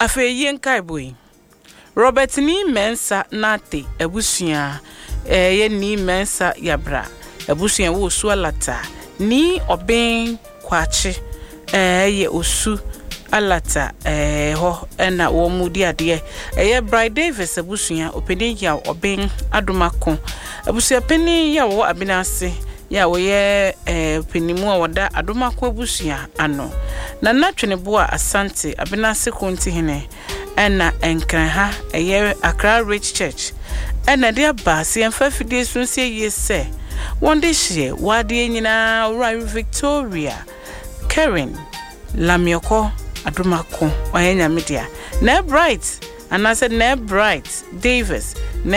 afeye nkai boy Robert ni mensa nate ebusua ye ni mensa yabra ebusua wo su alata ni oben kwachi ye osu alata ho na wo mudi ade ye Bride Davis ebusua openi ya oben adomako ebusua peni ya wo abinase ya wo ye penimu a woda adomako ebusua ano na natwene bo a asante abinase konti hene ena enkran ha eye Accra Rich Church ena dia baasi enfa fidie sunse yese wonde hye wade nyina ura Victoria Karen Lamioko adomako oyenya media na Bright and I said na Bright Davis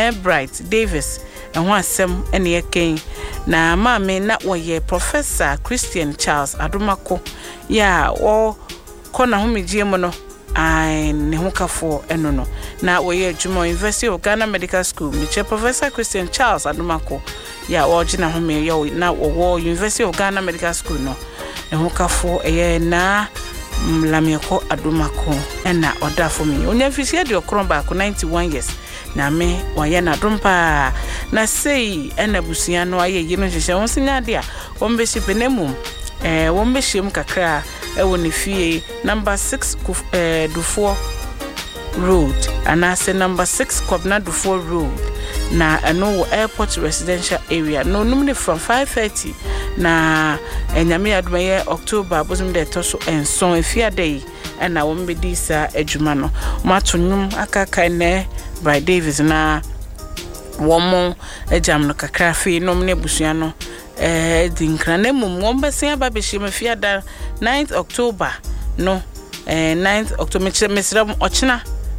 and one asem ene yeken na maame na woye Professor Christian Charles adomako ya o kona homegye mo no ai ne hokafo eno no na woye adwuma University of Ghana Medical School miche Professor Christian Charles adomako ya ogina home yo na wo University of Ghana Medical School no ne hokafo eye na Lamioko adomako ena odafo mi onya fisia de okron ba ko 91 years na me waye na dompa na sei ena busua no aye yino hyehyɛ won sinya de a won be shipe nemum won be hiem kakra ewo ne fie number 6 Dufour Road anase number 6 Kobna Dufour Road na eno airport residential area no numne from 5:30 na enyame adumaye October bosum de toso enson efia dey na won be disa adwuma no matonum akaka ne Bride Davis na womo ejam no kakra fi nomne busua no dinkra na mum won besia ba be him efia da 9th October no 9th October mesra ochina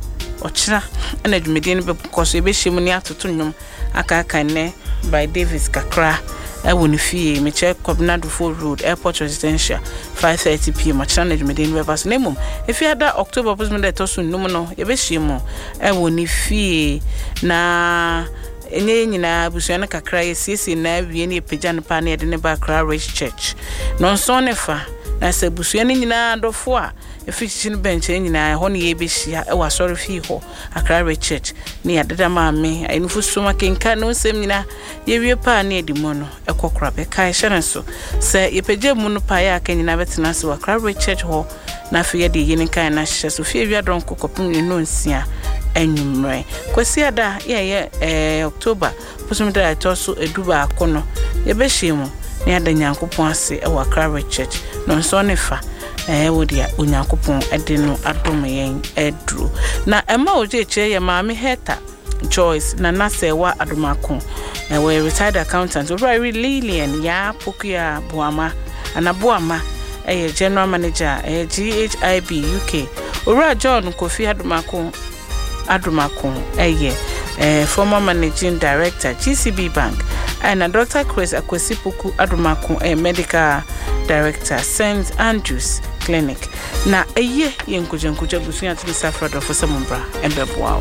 na dwumedie no be koso be him ni atoto nnwom akaka ne Bride Davis kakra woni fie meche Kobna Dufour Road Airport Residential 5:30 PM achana na dwumedie no be baso na mum efia da October bosum de toso nnum no ye be him woni fie na enye nyina busua na kakra yesisi na wie ne pagya no pa na ye de ne ba Accra Rich Church no so ne fa na se busua ne nyina dofo a efichi no bench nyina ho ne ye be hia wa sorry fi ho Accra Rich Church ne ya dada maame ayinufu so makenka no sem nyina ye wie pa na edimo no ekokora be kai hye so se ye pagya mu no pa ya ka nyina betena se wa Accra Rich Church ho na fi ye de yin kan na hye so fi wi adon kokopum ne no nsia enumre kwesi ada ye October posum da toso eduba akono ye be hyiemu ne ada nyankopon ase e wa Accra Rich Church no so ne fa wodia onyankopon ede no adom yen edru na ema ojeche ye maame Heta Joyce na nasewa adomako we retired accountant Ori Lillian ya Pokia Boama anaboama general manager GHIB UK Ori John Kofi adomako former managing director GCB Bank and Dr. Chris Akwesipuku adomako medical director St. Andrews Clinic na yenkujenkuja busunya tibisa Frodo for Samumbra embeboa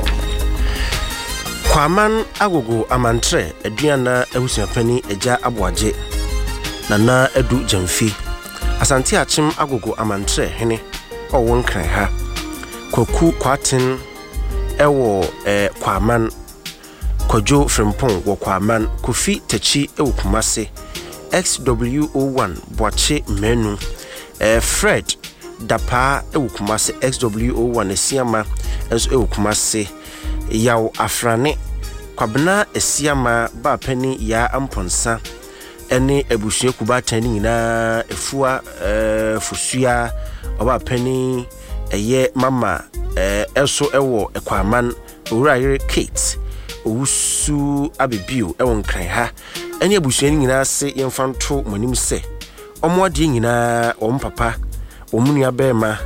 Kwaman agogo amantre aduana awusuapani eja aboaje na edu jamfi asante achim agogo amantre hene owon kran ha kwaku kwatin ewo Kwaman Kojo Frimpong wo Kwaman Kofi Tachi ewo Kumase XW01 Boache Menu Fred Dapa ewo Kumase XW01 Esiama enso ewo Kumase yawo Afrane Kwabena Esiama ba pani ya amponsa ene ebusue kuba tani nyina efua fusua oba pani eye mama eso ewo Kwaman Owurayere Kate owusu abebio ewon kran ha ene abusua ni nyina se yemfanto monim se omode nyina papa omunu abema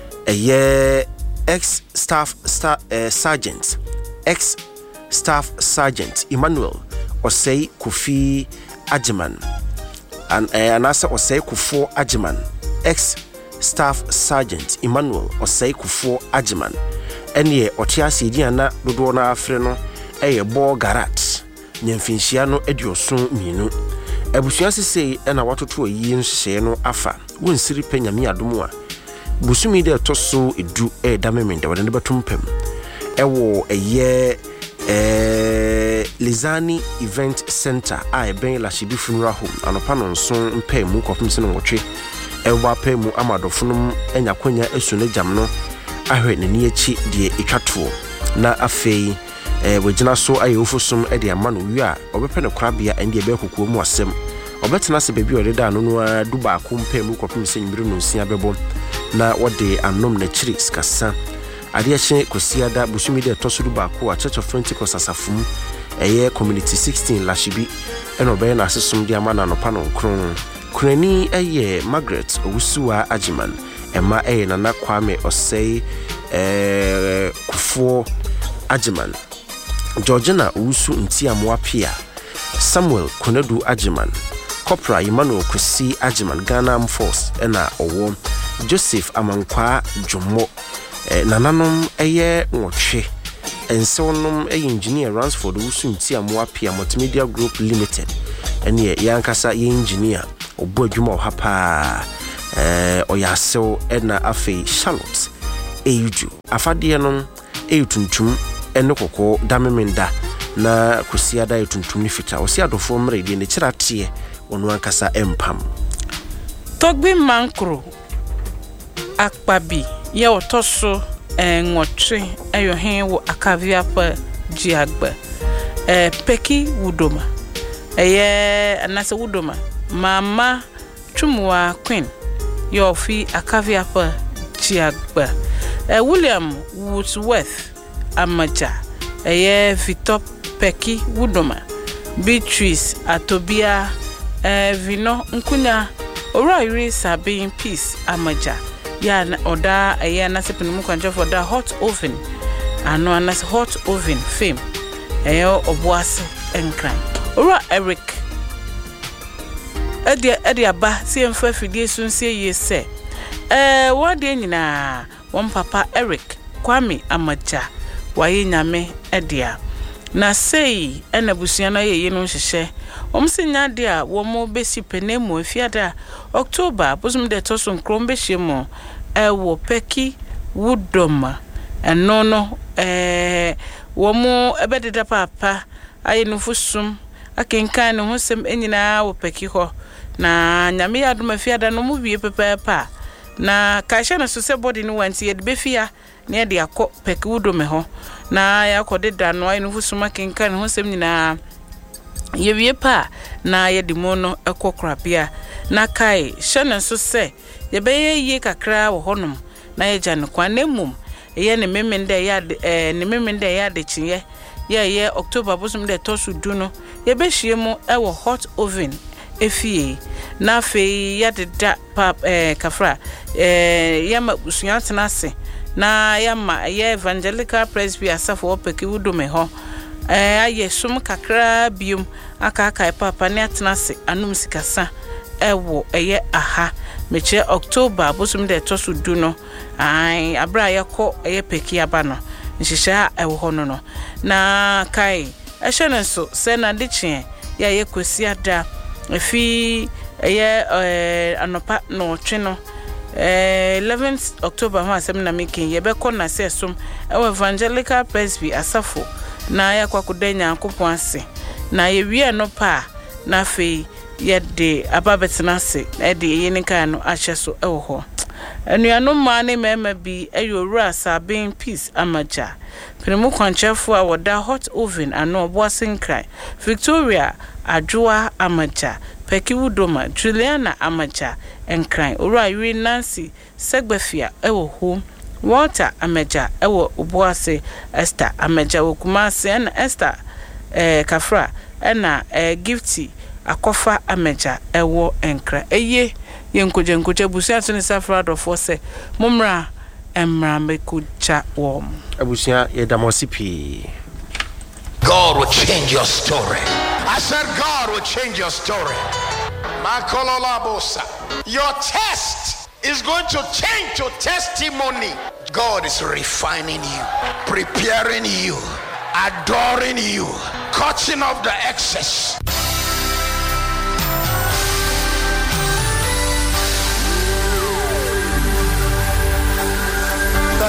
ex staff sergeant Emmanuel Osei Kofi Ajiman and anasa Osei Kufo Ajiman ex staff sergeant Emmanuel Osei Kufo Ajiman ene otiase diana dodo na afre no bo garat nyamfinhia no edioso minu abusua sesei na watoto yi nhye no afa wonsiri panyame adomu a busumi de to so edu dameme de wode betumpem ewo eye Lizani Event Center a ben Lashibi Funeral Home anopa no nso mpa mu kopim se no wotwe ewa pa mu amadofunum enyakonya esu ne jam no ahwe ne ni echi de etwato na afei wagina so aye ofosum de amano wi a obepe ne korabea ende ebe kokuo mu asem obetena se bebi odeda no no duba ko mpa mu kopim se nyiru no nsia bebo na wode anom na chiri skasa ade ahye kosiada busumi de tosuru ba ko a Church of Pentecost asafum eye community 16 Lashibi eno be na asesum di amana no panon kron kurani eye Margaret Owusuwa Ajiman ema eye Nana Kwame Osei Kufuor Ajiman Georgina Owusu Ntiamoapia Samuel Konedu Ajiman Corporal Emmanuel Kwesi Ajiman Ghana Armed Force ena owo Joseph Amankwa Jomo nananom eye nwotwe ensewonnom engineer Ransford Owusu Ntiamoapia Multimedia Group Limited ene yankasa ye engineer obo adwuma ohapa oyasew ena afei Charlotte Eyuju afade no eyituntum ene kokko damemenda na kosiada eyituntum ni fita osi adofo mre de ne kirate onu ankasa empam Togbi Mankro Akpabi ye otoso nwotwe ayohen wo akavia pa jiagba Peki Wudoma anase Wudoma Mama Chumwa Queen yofi akavia pa jiagba William Woodsworth Amaja Victor Peki Wudoma Beatrice Atobia Vino Nkunya Ora Sabin Peace Amaja ya oda na sepenu kwanje for da hot oven ano anas hot oven fame obuase enkran ora Eric edi aba si emfa fidie sunsie yese wade nyina won papa Eric Kwame Amaja waye nyame edia na sei ena busua na ye no hyehyɛ omsinya de a wo mo besi penemu afiada October bosum de toso nkrom behye mo wo Peki Wudoma eno no wo mo ebededa papa aye no fusum akenkan ne ho sem enyina wo Peki ho na nyame ya doma afiada no mu wie pepepa na kaahye na so se body no wanti ye de befia na ye de akọ Peki Wudoma ho na ya kodeda no aye no fusum akenkan ne ho sem nyina ye wie pa na ye de mono ekokrapia na kai hye so se ye beye ye kakra wo honum na ye gya ne kwanemum ye ne memende ya ne memende ya de chinye ye October bosum de tosu du no ye be hye mu ewo hot oven efie na fe ya de da pap kafra ya ma busunya tenase na ya ma ye evangelical presby asafo Peki Wudoma ho aye sum kakra bium aka papa ne atenase anum sikasa ewo eye aha meche October bosum de tosu du no ai abra yakọ eye Peki aba no nhihya ewo ho no na kai ehye ne so se na de chie ya ye kosiada efi eye anopa no twe no 11th October ho asem na mekin ye be kọ na se sum ewo evangelical presby asafo na ya kwakudenya akopon ase na ye wie no pa na fe ye de ababetena se e de ye nika no ahye so ewo ho anuano ma ne mema bi ayowura Sabin Peace Amaja Premu kwanchefo a woda hot oven ano oboasen krai Victoria Adwoa Amaja Peki Wudoma Juliana Amaja enkran ora yiri Nancy Segbefia ewo ho Walter Amaja ewo oboase Esther Amaja wokumase na Esther kafra na Gifty Akofa Amaja ewo enkra eye yenkoje busia to ne safra do force momra emra mekucha wom abusia yedamosipi. God will change your story. I said God will change your story. Your test is going to change to testimony. God is refining you, preparing you, adoring you, cutting off the excess.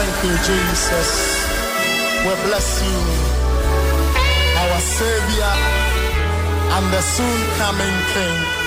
Thank you, Jesus. We bless you, our Savior and the soon coming King.